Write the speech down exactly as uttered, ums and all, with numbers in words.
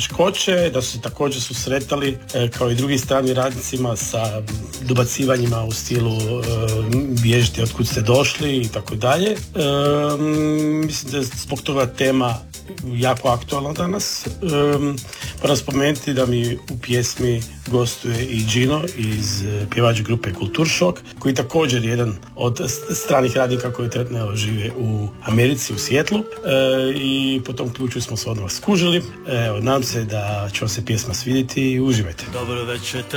poteškoće, da su se također susretali e, kao i drugi strani radnicima sa dobacivanjima u stilu e, bježite od kud ste došli i tako dalje. E, mislim da je zbog toga tema jako aktualna danas. Um, moram spomenuti da mi u pjesmi gostuje i Gino iz pjevač grupe Kulturšok, koji također je jedan od stranih radnika koji trenutno žive u Americi, u Sijetlu. E, I po tom ključu smo se odmah skužili. Evo, nadam se da će vam se pjesma svidjeti i uživajte. Dobro večer.